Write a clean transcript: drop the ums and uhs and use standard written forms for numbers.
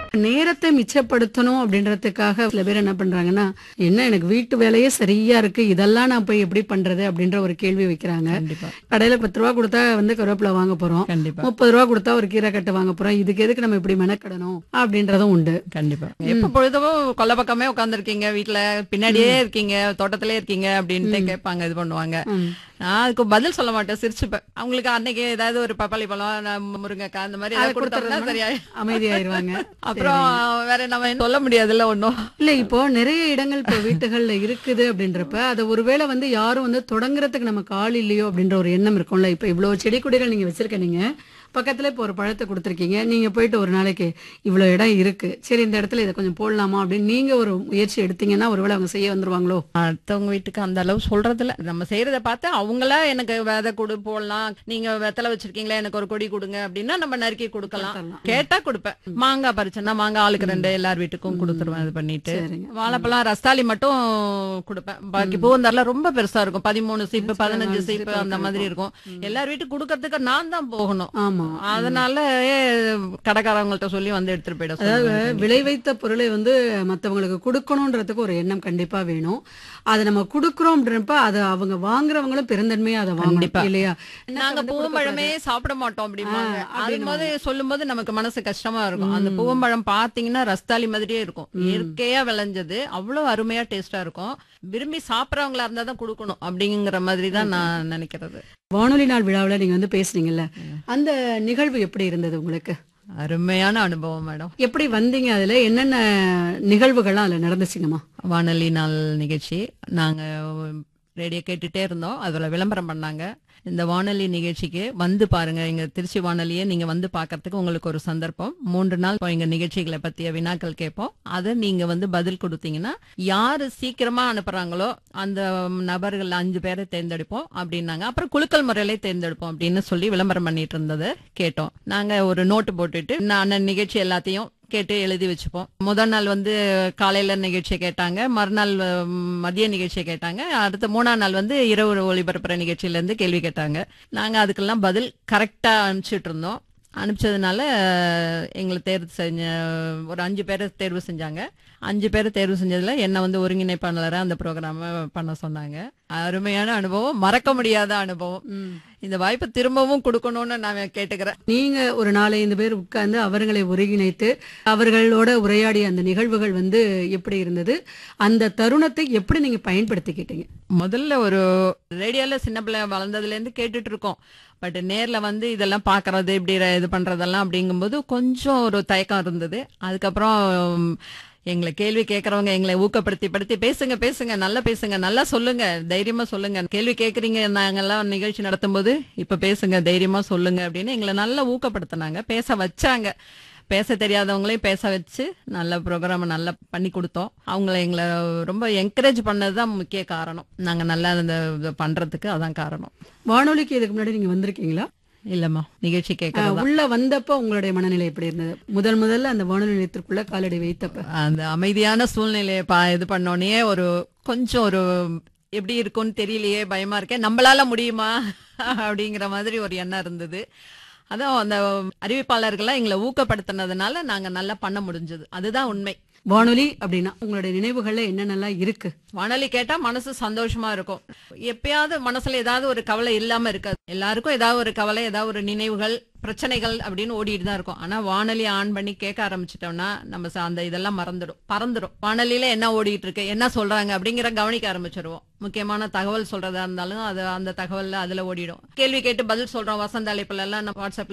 நேரத்தை மிச்சப்படுத்தணும் அப்படின்றதுக்காக சில பேர் என்ன பண்றாங்கன்னா, என்ன எனக்கு வீட்டு வேலையே சரியா இருக்கு, இதெல்லாம் நான் போய் எப்படி பண்றது அப்படின்ற ஒரு கேள்வி வைக்கிறாங்க. கண்டிப்பா கடையில 10 ரூபா கொடுத்தா வந்து கருவேப்பிலை வாங்க போறோம், கண்டிப்பா 30 ரூபா கொடுத்தா ஒரு கீரை கட்டு வாங்க போறோம், இதுக்கு எதுக்கு நம்ம இப்படி மெனக்கடணும் அப்படின்றதும் உண்டு. கண்டிப்பா. எப்ப பொழுதும் கொல்லை பக்கமே உட்காந்துருக்கீங்க, வீட்டுல பின்னாடியே இருக்கீங்க, தோட்டத்திலே இருக்கீங்க அப்படின்ட்டு கேட்பாங்க, இது பண்ணுவாங்க. ம். நான் அதுக்கு பதில் சொல்ல மாட்டேன், சிரிச்சுப்பேன். அவங்களுக்கு அன்னைக்கு ஏதாவது ஒரு பப்பாளி பழம், முருங்கைக்காய் அந்த மாதிரி ஏதாவது கொடுத்தோம்னா சரியா அமைதியாயிருவாங்க. அப்புறம் வேற நம்ம சொல்ல முடியாதுல்ல ஒன்னும். இல்ல இப்போ நிறைய இடங்கள் இப்போ வீட்டுகள்ல இருக்குது அப்படின்றப்ப அதை ஒருவேளை வந்து யாரும் வந்து தொடங்குறதுக்கு நமக்கு ஆள் இல்லையோ அப்படின்ற ஒரு எண்ணம் இருக்கும்ல. இப்ப இவ்வளவு செடி கொடிகள் நீங்க வச்சிருக்க, நீங்க பக்கத்துல இப்போ ஒரு பழத்தை கொடுத்துருக்கீங்க, நீங்க போயிட்டு ஒரு நாளைக்கு இவ்வளவு இடம் இருக்கு, சரி இந்த இடத்துல இதை கொஞ்சம் போடலாமா அப்படின்னு நீங்க ஒரு முயற்சி எடுத்தீங்கன்னா ஒருவேளை அவங்க செய்ய வந்துருவாங்களோ? அடுத்தவங்க வீட்டுக்கு அந்த அளவு சொல்றது இல்ல. நம்ம செய்யறத பார்த்து அவங்களா எனக்கு விதை கொடு போடலாம், நீங்க வெத்தலை வச்சிருக்கீங்களா எனக்கு ஒரு கொடி கொடுங்க அப்படின்னா நம்ம நறுக்கி கொடுக்கலாம். கேட்டா கொடுப்பேன். மாங்காய் பறிச்சேன்னா மாங்காய் ஆளுக்கு 2 எல்லார் வீட்டுக்கும் கொடுத்துருவேன். இது பண்ணிட்டு சரிங்க. வாழைப்பழம் ரஸ்தாளி மட்டும் கொடுப்பேன். பாக்கி பூவந்தாரில ரொம்ப பெருசா இருக்கும், 13 சீப்பு 15 சீப்பு அந்த மாதிரி இருக்கும். எல்லார் வீட்டுக்கு கொடுக்கறதுக்கு நான் தான் போகணும். ஆமா. அதனால கடைக்காரவங்கள்ட்ட சொல்லி வந்து எடுத்துட்டு போயிட அதாவது சொல்லுவேன். விளை வைத்த பொருளை வந்து மத்தவங்களுக்கு கொடுக்கணும்ன்றதுக்கு ஒரு எண்ணம் கண்டிப்பா வேணும். அதை நம்ம கொடுக்கறோம்ன்றப்ப அதை அவங்க வாங்குறவங்களும் பெருந்தன்மையா அதை கண்டிப்பா. வாங்கணும் இல்லையா? நாங்க பூவம்பழமே சாப்பிட மாட்டோம் அப்படிம்பாங்க. அதும்போது சொல்லும் போது நமக்கு மனசு கஷ்டமா இருக்கும். அந்த பூவம்பழம் பாத்தீங்கன்னா ரஸ்தாளி மாதிரியே இருக்கும், இயற்கையா விளைஞ்சது, அவ்வளவு அருமையா டேஸ்டா இருக்கும். விரும்பி சாப்பிடறவங்களா இருந்தா தான் கொடுக்கணும் அப்படிங்கிற மாதிரி தான் நான் நினைக்கிறது. வானொலி நாள் விழாவுல நீங்க வந்து பேசுனீங்கல்ல, அந்த நிகழ்வு எப்படி இருந்தது உங்களுக்கு? அருமையான அனுபவம் மேடம். எப்படி வந்தீங்க, அதுல என்னென்ன நிகழ்வுகள்லாம் அதுல நடந்துச்சுங்கம்மா? வானொலி நாள் நிகழ்ச்சி நாங்க ரேடியோ கேட்டுட்டே இருந்தோம், அதுல விளம்பரம் பண்ணாங்க. இந்த வானொலி நிகழ்ச்சிக்கு வந்து பாருங்க, எங்க திருச்சி வானொலியை நீங்க வந்து பாக்கிறதுக்கு உங்களுக்கு ஒரு சந்தர்ப்பம். 3 நாள் எங்க நிகழ்ச்சிகளை பத்திய வினாக்கள் கேட்போம். அதை நீங்க வந்து பதில் கொடுத்தீங்கன்னா யாரு சீக்கிரமா அனுப்புறாங்களோ அந்த நபர்கள் 5 பேரை தேர்ந்தெடுப்போம் அப்படின்னாங்க. அப்புறம் குலுக்கல் முறையிலே தேர்ந்தெடுப்போம் அப்படின்னு சொல்லி விளம்பரம் பண்ணிட்டு இருந்ததை கேட்டோம். நாங்க ஒரு நோட்டு போட்டுட்டு நான் நிகழ்ச்சி எல்லாத்தையும் கேட்டு எழுதி வச்சுப்போம். முதல் நாள் வந்து காலையில நிகழ்ச்சியை கேட்டாங்க, மறுநாள் மதிய நிகழ்ச்சியை கேட்டாங்க, அடுத்த 3ஆம் நாள் வந்து இரவு ஒளிபரப்புற நிகழ்ச்சியில இருந்து கேள்வி கேட்டாங்க. நாங்க அதுக்கெல்லாம் பதில் கரெக்டா அனுப்பிச்சிட்டு இருந்தோம். அனுப்பிச்சதுனால எங்களை தேர்வு செஞ்ச ஒரு 5 பேரை தேர்வு செஞ்சாங்க. 5 பேரை தேர்வு செஞ்சதுல என்ன வந்து ஒருங்கிணைப்பாளராக அந்த ப்ரோக்ராம பண்ண சொன்னாங்க. அருமையான அனுபவம், மறக்க முடியாத அனுபவம். இந்த வாய்ப்பை திரும்பவும் கொடுக்கணும்னு நான் கேட்டுக்கிறேன். நீங்க ஒரு 4-5 பேர் உட்கார்ந்து அவர்களை ஒருங்கிணைத்து அவர்களோட உரையாடிய அந்த நிகழ்வுகள் வந்து எப்படி இருந்தது? அந்த தருணத்தை எப்படி நீங்க பயன்படுத்திக்கிட்டீங்க? முதல்ல ஒரு ரேடியோல சின்ன பிள்ளை வளர்ந்ததுல இருந்து கேட்டுட்டு இருக்கோம். பட் நேர்ல வந்து இதெல்லாம் பாக்குறது இப்படி இது பண்றதெல்லாம் அப்படிங்கும்போது கொஞ்சம் ஒரு தயக்கம் இருந்தது. அதுக்கப்புறம் எங்களை கேள்வி கேட்கறவங்க எங்களை ஊக்கப்படுத்தி பேசுங்க பேசுங்க, நல்லா பேசுங்க, நல்லா சொல்லுங்க, தைரியமா சொல்லுங்க, கேள்வி கேட்கறீங்க, நாங்கெல்லாம் நிகழ்ச்சி நடத்தும் போது இப்ப பேசுங்க, தைரியமா சொல்லுங்க அப்படின்னு எங்களை நல்லா ஊக்கப்படுத்தினாங்க, பேச வச்சாங்க. பேச தெரியாதவங்களையும் பேச வச்சு நல்ல ப்ரோக்ராம் நல்லா பண்ணி கொடுத்தோம். அவங்கள எங்களை ரொம்ப என்கரேஜ் பண்ணதுதான் முக்கிய காரணம். நாங்க நல்லா இந்த பண்றதுக்கு அதான் காரணம். வானொலிக்கு இதுக்கு முன்னாடி நீங்க வந்திருக்கீங்களா? இல்லம்மா, நிகழ்ச்சி கேட்கறது. உள்ள வந்தப்ப உங்களுடைய மனநிலை எப்படி இருந்தது? முதல்ல அந்த வானொலி நிலையத்திற்குள்ள காலடி வைத்தப்ப அந்த அமைதியான சூழ்நிலையை இது பண்ணோன்னே ஒரு கொஞ்சம் ஒரு எப்படி இருக்கும்னு தெரியலையே, பயமா இருக்கேன், நம்மளால முடியுமா அப்படிங்கிற மாதிரி ஒரு எண்ணம் இருந்தது. அதான் அந்த அறிவிப்பாளர்கள்லாம் எங்களை ஊக்கப்படுத்தினதுனால நாங்க நல்லா பண்ண முடிஞ்சது. அதுதான் உண்மை. வானொலி அப்படின்னா உங்களுடைய நினைவுகள்ல என்னென்னலாம் இருக்கு? வானொலி கேட்டா மனசு சந்தோஷமா இருக்கும். எப்பயாவது மனசுல ஏதாவது ஒரு கவலை இல்லாம இருக்காது. எல்லாருக்கும் ஏதாவது ஒரு கவலை, ஏதாவது ஒரு நினைவுகள், பிரச்சனைகள் அப்படின்னு ஓடிட்டு தான் இருக்கும். ஆனா வானொலி ஆன் பண்ணி கேட்க ஆரம்பிச்சிட்டோம்னா நம்ம அந்த இதெல்லாம் பறந்துடும். வானொலியில என்ன ஓடிட்டு இருக்கு, என்ன சொல்றாங்க அப்படிங்கிற கவனிக்க ஆரம்பிச்சிருவோம். முக்கியமான தகவல் சொல்றதா இருந்தாலும் அது அந்த தகவல்ல அதுல ஓடிடும். கேள்வி கேட்டு பதில் சொல்றோம், வசந்த அழைப்புல எல்லாம் வாட்ஸ்அப்ல